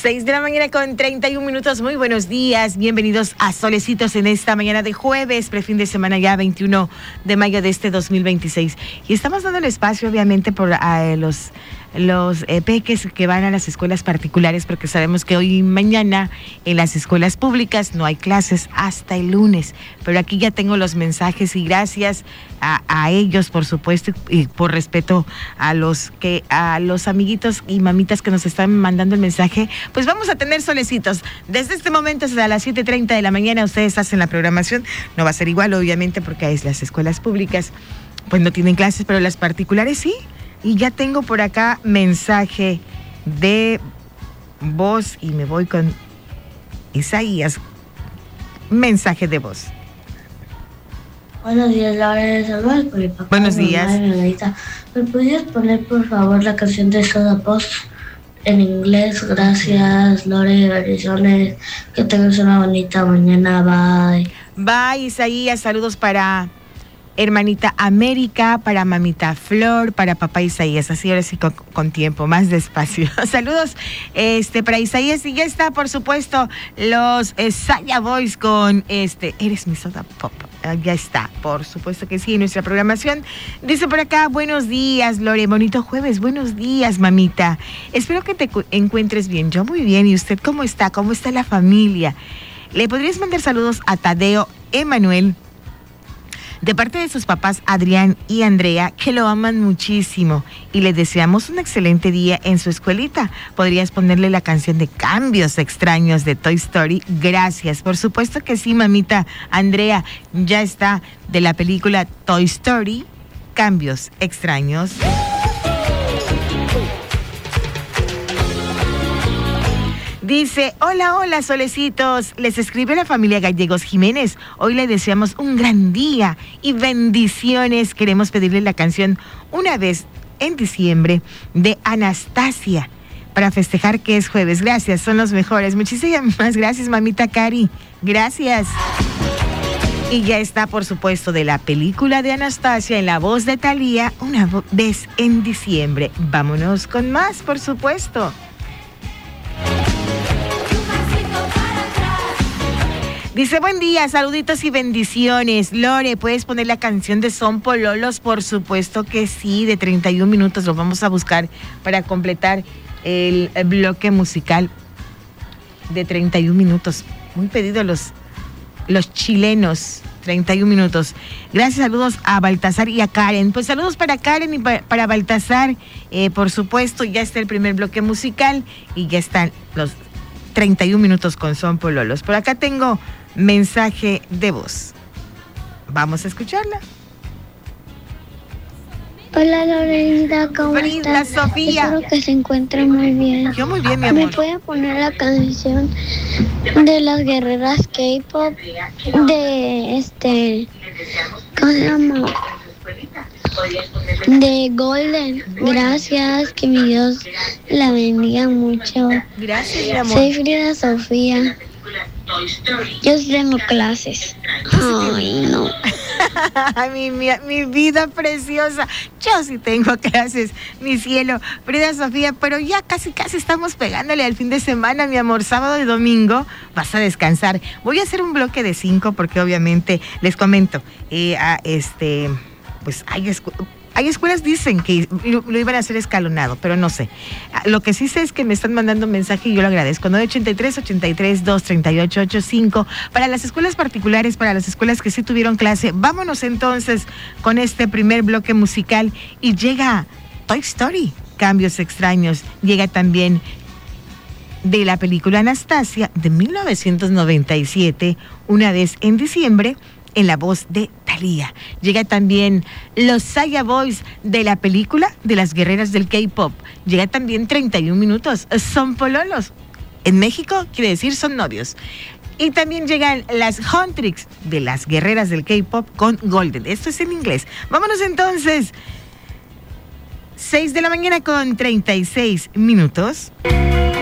6 de la mañana con 31 minutos. Muy buenos días. Bienvenidos a Solecitos en esta mañana de jueves, prefin de semana ya 21 de mayo de este 2026. Y estamos dando el espacio, obviamente, por los peques que van a las escuelas particulares, porque sabemos que hoy y mañana en las escuelas públicas no hay clases hasta el lunes. Pero aquí ya tengo los mensajes y gracias a ellos, por supuesto, y por respeto a los amiguitos y mamitas que nos están mandando el mensaje, pues vamos a tener solecitos. Desde este momento hasta las 7:30 de la mañana ustedes hacen la programación. No va a ser igual, obviamente, porque las escuelas públicas pues no tienen clases, pero las particulares sí. Y ya tengo por acá mensaje de voz y me voy con Isaías. Mensaje de voz. Buenos días, Laura de Salvador, por mi papá. Buenos días. ¿Me podrías poner, por favor, la canción de Soda Post en inglés? Gracias, Lore, bendiciones. Que tengas una bonita mañana. Bye. Bye, Isaías. Saludos para hermanita América, para mamita Flor, para papá Isaías. Así ahora sí con tiempo, más despacio. Saludos para Isaías. Y ya está, por supuesto, los Saya Boys con Eres mi Soda Pop. Ya está, por supuesto que sí, en nuestra programación. Dice por acá, buenos días, Lore, bonito jueves, buenos días, mamita. Espero que te encuentres bien. Yo muy bien. ¿Y usted cómo está? ¿Cómo está la familia? ¿Le podrías mandar saludos a Tadeo Emanuel, de parte de sus papás Adrián y Andrea, que lo aman muchísimo y le deseamos un excelente día en su escuelita? ¿Podrías ponerle la canción de Cambios Extraños de Toy Story? Gracias. Por supuesto que sí, mamita Andrea. Ya está, de la película Toy Story, Cambios Extraños. Dice, hola, solecitos. Les escribe la familia Gallegos Jiménez. Hoy le deseamos un gran día y bendiciones. Queremos pedirle la canción Una vez en diciembre de Anastasia para festejar que es jueves. Gracias, son los mejores. Muchísimas gracias, mamita Cari. Gracias. Y ya está, por supuesto, de la película de Anastasia en la voz de Thalía, Una vez en diciembre. Vámonos con más, por supuesto. Dice, buen día, saluditos y bendiciones. Lore, ¿puedes poner la canción de Son Pololos? Por supuesto que sí, de 31 minutos. Lo vamos a buscar para completar el bloque musical de 31 minutos. Muy pedido los chilenos, 31 minutos. Gracias, saludos a Baltasar y a Karen. Pues saludos para Karen y para Baltasar. Por supuesto, ya está el primer bloque musical y ya están los 31 minutos con Son Pololos. Por acá tengo mensaje de voz. Vamos a escucharla. Hola, Lorenita, ¿cómo estás? Sofía. Espero que se encuentre muy bien. Yo muy bien, mi amor. ¿Me puede poner la canción de las guerreras K-pop? ¿Cómo se llama? De Golden. Gracias, que mi Dios la bendiga mucho. Gracias, mi amor. Soy Frida Sofía. Yo sí tengo clases. Ay, no. mi vida preciosa. Yo sí tengo clases, mi cielo. Frida Sofía, pero ya casi estamos pegándole al fin de semana, mi amor. Sábado y domingo vas a descansar. Voy a hacer un bloque de 5 porque obviamente les comento, pues hay escuelas dicen que lo iban a hacer escalonado, pero no sé. Lo que sí sé es que me están mandando mensaje y yo lo agradezco. 983-83-238-85 para las escuelas particulares, para las escuelas que sí tuvieron clase. Vámonos entonces con este primer bloque musical y llega Toy Story, Cambios Extraños. Llega también de la película Anastasia de 1997, Una vez en diciembre, en la voz de Thalía. Llega también los Saya Boys de la película de las guerreras del K-pop. Llega también 31 minutos. Son pololos. En México quiere decir son novios. Y también llegan las Huntrix de las guerreras del K-pop con Golden. Esto es en inglés. Vámonos entonces. 6 de la mañana con 36 minutos.